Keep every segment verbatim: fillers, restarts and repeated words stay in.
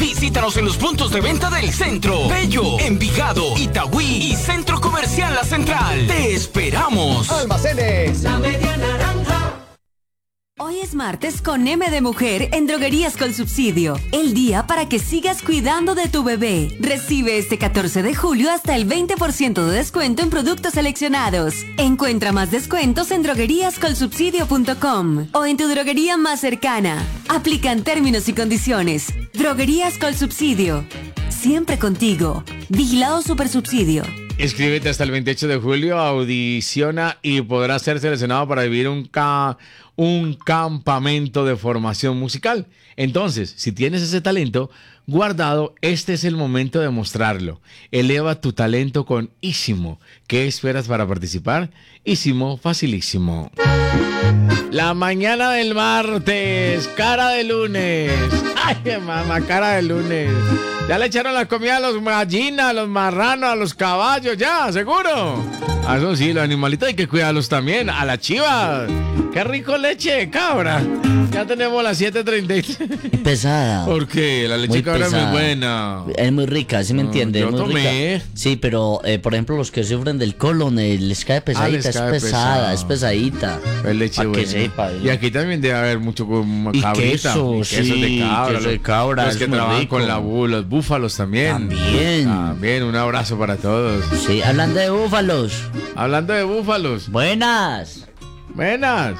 Visítanos en los puntos de venta del centro, Bello, Envigado, Itagüí y Centro Comercial La Central. ¡Te esperamos! Almacenes La Media Naranja. Hoy es martes con M de Mujer en Droguerías con Subsidio. El día para que sigas cuidando de tu bebé. Recibe este catorce de julio hasta el veinte por ciento de descuento en productos seleccionados. Encuentra más descuentos en droguerías col subsidio punto com o en tu droguería más cercana. Aplican términos y condiciones. Droguerías con Subsidio. Siempre contigo. Vigilado Supersubsidio. Inscríbete hasta el veintiocho de julio, audiciona y podrás ser seleccionado para vivir un, ca un campamento de formación musical. Entonces, si tienes ese talento guardado, este es el momento de mostrarlo. Eleva tu talento con Ísimo. ¿Qué esperas para participar? Ísimo, facilísimo. La mañana del martes, cara de lunes. Ay, mamá, cara de lunes. Ya le echaron la comida a los gallinas, a los marranos, a los caballos, ya, seguro. A eso sí, los animalitos hay que cuidarlos también. A la chiva. Qué rico leche de cabra. Ya tenemos las siete treinta y tres. Pesada. ¿Por qué? La leche muy de cabra pesada. es muy buena. Es muy rica, ¿sí me No, entiende? yo Es muy tomé. rica. Sí, pero eh, por ejemplo los que sufren del colon eh, les cae pesadita, les cae es pesada, pesado. es pesadita. Es leche Pa' que buena. sepa, Y aquí también debe haber mucho como Y cabrita. queso, Y quesos sí, de cabra. queso de los- cabra, Los es que muy trabajan rico. con la bu- los búfalos también. También. También, un abrazo para todos. Sí, hablando de búfalos. Hablando de búfalos. Buenas. Buenas.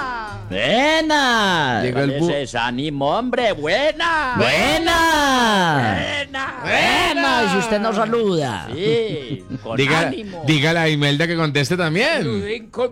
Buenas. Llegó el bu- Ese ánimo, hombre, buena. Buenas. Buena. Buenas. Y usted nos saluda. Sí, con Diga, ánimo. dígale a Imelda que conteste también. Saluden Con,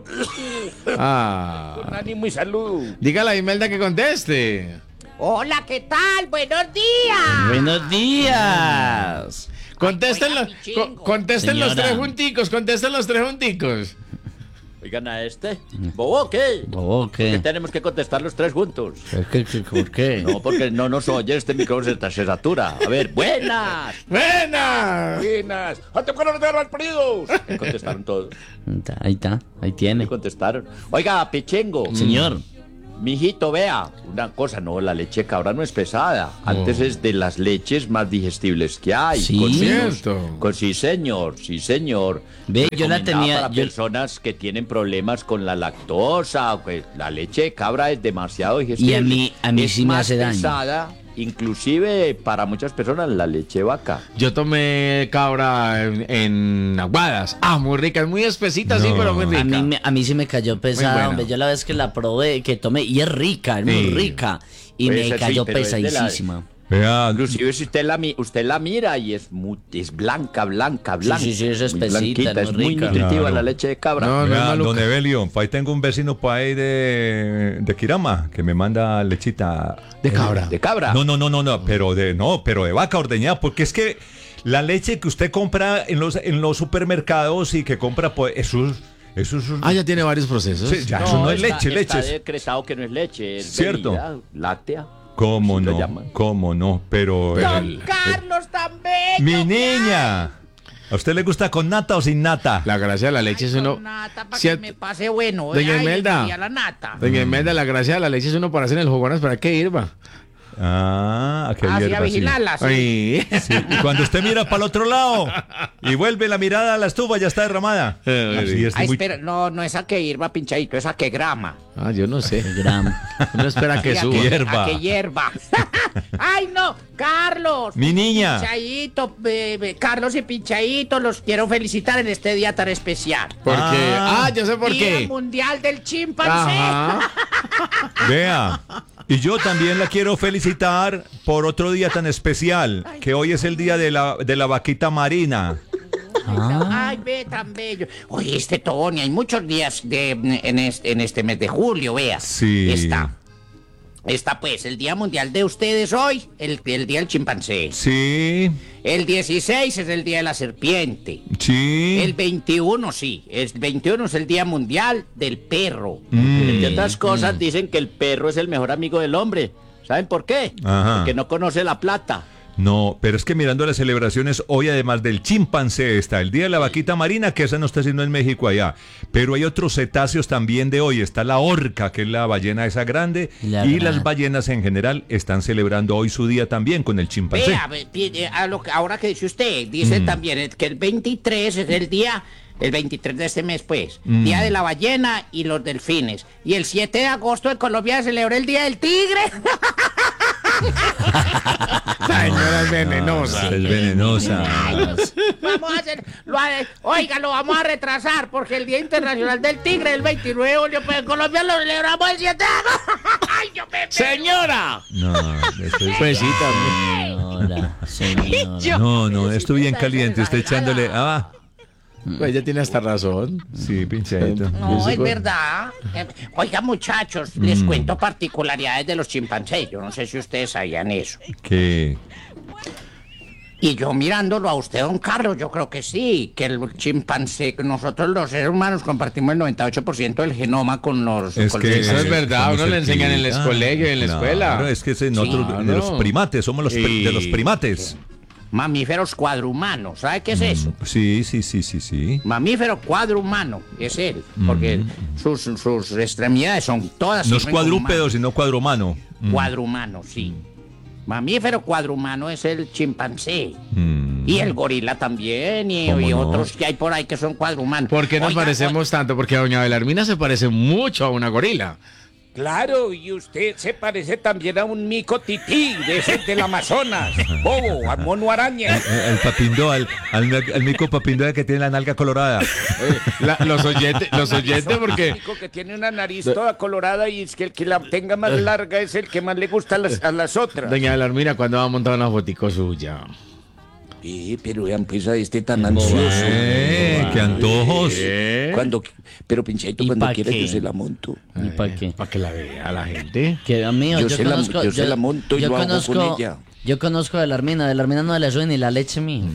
Ah. con ánimo y salud. Dígale a Imelda que conteste. Hola, ¿qué tal? Buenos días. Buenos días. Contesten, Ay, los, oiga, mi chingo. co- contesten los Señora. tres junticos, contesten los tres junticos. Oigan a este. ¿Bobo qué? ¿Bobo qué? Que tenemos que contestar los tres juntos. Es que- que- ¿Por qué? No, porque no nos oye este micrófono, se, se satura. A ver, buenas. ¡Buenas! Buenas. ¡Hasta que no nos dejan perdidos! Contestaron todos. Ahí está, ahí está, ahí tiene. Me contestaron. Oiga, Pichengo. Señor. Mijito, vea, una cosa, no, la leche de cabra no es pesada. Antes es de las leches más digestibles que hay. Sí. Con Cierto. menos- Con, sí, señor, sí, señor. Ve, yo la Recomendada tenía- Para yo- personas que tienen problemas con la lactosa, pues, la leche de cabra es demasiado digestible. Y a mí- a mí Es sí me más hace daño. pesada, inclusive para muchas personas, la leche de vaca. Yo tomé cabra en, en aguadas. Ah, muy rica, es muy espesita, sí, pero muy rica. A mí, me- a mí sí me cayó pesada, buena. hombre. Yo la vez que la probé, que tomé, y es rica, es muy Sí. rica. Y Pues, me sí, cayó pero es de la- pesadísima. Vea, Inclusive si usted la, mi- usted la mira y es, muy, es blanca, blanca, blanca. sí, sí, es muy espesita, blanquita, es es muy muy rica. nutritiva Claro. la leche de cabra. No, no es vea, maluca. don Evelio, ahí tengo un vecino por ahí de, de Quirama que me manda lechita. De cabra. De cabra. No, no, no, no, no, pero de no, pero de vaca ordeñada, porque es que la leche que usted compra en los en los supermercados y que compra, pues eso es- eso es Ah, ya tiene varios procesos. Sí, ya, eso no es está- leche, está leche es- decretado que no es leche, es Cierto. bebida láctea. ¿Cómo así lo no? llaman. ¿Cómo no? Pero Don el- Carlos tan bello. mi niña, ¿a usted le gusta con nata o sin nata? La gracia de la leche es uno. Nata, para Si que a- me pase bueno. Doña Ay, Imelda. y a la nata. Doña Imelda, la gracia de la leche es uno para hacer el jugones para que hierva. Ah, qué Así a hierba, sí. vigilarla, sí. Ay. Sí, y cuando usted mira para el otro lado y vuelve la mirada a la estufa, ya está derramada. Así es Ay, muy- espera, no, no es a que hierba pinchadito, es a que grama. Ah, yo no sé. Gram. Uno espera que Sí, a suba. Hierba. A que hierba. Ay, no, Carlos. Mi niña. Pinchadito, bebé, Carlos y Pinchadito, los quiero felicitar en este día tan especial. Porque. Ah. Ah, yo sé por Día qué. Mundial del Chimpancé. Ajá. Vea, y yo también la quiero felicitar por otro día tan especial, que hoy es el día de la, de la vaquita marina. Ay, ve tan bello. Oye, este Tony, hay muchos días de, en, este, en este mes de julio, veas. Sí. Está. Está pues el Día Mundial de ustedes hoy, el, el Día del Chimpancé. Sí, El dieciséis es el Día de la Serpiente. sí. El veintiuno, sí. El veintiuno es el Día Mundial del Perro. Mm. Entre otras cosas, dicen que el perro es el mejor amigo del hombre. ¿Saben por qué? Ajá. Porque no conoce la plata. No, pero es que mirando las celebraciones, hoy además del chimpancé está el Día de la Vaquita Marina, que esa no está haciendo en México allá, pero hay otros cetáceos también de hoy, está la orca, que es la ballena esa grande, La y gran- las ballenas en general están celebrando hoy su día también con el chimpancé. Vea, ve- pi- a lo que- ahora que dice usted, dice también eh, que el veintitrés es el día, el veintitrés de este mes, pues, Día de la Ballena y los delfines. Y el siete de agosto en Colombia se celebra el Día del Tigre. Señora es venenosa. Es venenosa. Vamos a hacer, lo ha- oiga, lo vamos a retrasar porque el Día Internacional del Tigre, el veintinueve de julio, pues en Colombia lo celebramos el siete de agosto. Ay, yo me Señora. No, esto es- Pues sí, también. Señora, señora. no, no, esto bien caliente, usted echándole, ah, Pues ella tiene hasta razón. sí, pinchadito. No, es verdad. Eh, Oiga, muchachos, les cuento particularidades de los chimpancés. Yo no sé si ustedes sabían eso. Que Y yo mirándolo a usted, don Carlos, yo creo que sí, que el chimpancé, que nosotros los seres humanos compartimos el noventa y ocho por ciento del genoma con los... es con que los Eso es verdad, somos uno le el enseñan en el primata. colegio y en la Claro, escuela. es que es en otros- claro. de los primates, somos los pri- Y- de los primates. mamíferos cuadrumanos. ¿Sabe qué es eso? Sí, sí, sí, sí, sí. Mamífero cuadrumano es él, porque sus, sus extremidades son todas... No es sirven como cuadrúpedo, sino cuadrumano. manos. Cuadrumano, sí. Mamífero cuadrumano es el chimpancé. Mm. Y el gorila también, y, ¿Cómo y no? otros que hay por ahí que son cuadrumanos. ¿Por qué nos Oiga, parecemos tanto? Porque doña Belarmina se parece mucho a una gorila. Claro, y usted se parece también a un mico tití de ese del Amazonas. Bobo, a mono araña. Eh, El papindo, al, al, al mico papindo que tiene la nalga colorada. Eh, la- los oyentes, los oyentes, porque El mico que tiene una nariz toda colorada y es que el que la tenga más larga es el que más le gusta a las, a las otras. doña Belarmina cuando va a montar una fotico suya. Eh, pero vean, pues a este tan ansioso. Eh, qué antojos. ¿Eh? Cuando, pero pinchadito, ¿Y cuando pa' quiera qué? yo se la monto. ¿Y para qué? Para que la vea la gente. Que amigo, Yo yo, se la- conozco, yo se la monto y yo lo hago conozco, con ella. Yo conozco de la Armina, de la Armina no le sube ni la leche mía.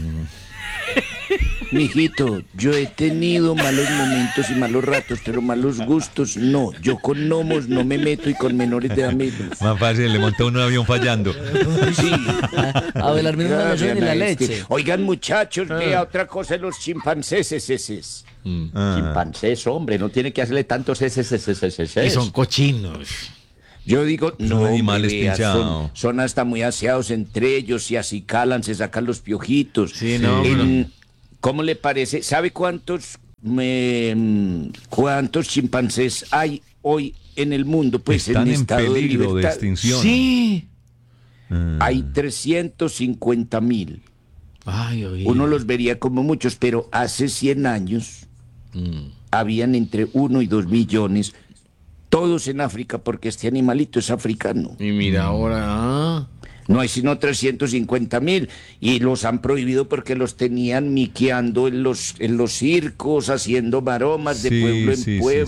Mijito, yo he tenido malos momentos y malos ratos, pero malos gustos no. Yo con gnomos no me meto y con menores de edad menos. Más fácil, le montó un avión fallando. Sí. A de la Armina no le sube ni la Vean a este. leche. Oigan, muchachos, vea otra cosa de los chimpancés. es- es- es. Ah. Chimpancés, hombre, no tiene que hacerle tantos ese, ese, ese, ese, ese. Y son cochinos. Yo digo, no, animales hombre, vea, pinchados. son, son hasta muy aseados entre ellos y así calan, se sacan los piojitos. Sí, no, En- ¿Cómo le parece? ¿Sabe cuántos, me- cuántos chimpancés hay hoy en el mundo? Pues Están en en estado de peligro de libertad. extinción. Sí. Hay trescientos cincuenta mil. Ay, oí. Uno los vería como muchos, pero hace cien años habían entre uno y dos millones, todos en África, porque este animalito es africano. Y mira ahora. ah. No hay sino trescientos cincuenta mil y los han prohibido porque los tenían miqueando en los, en los circos, haciendo maromas de Sí, pueblo en sí, sí, pueblo.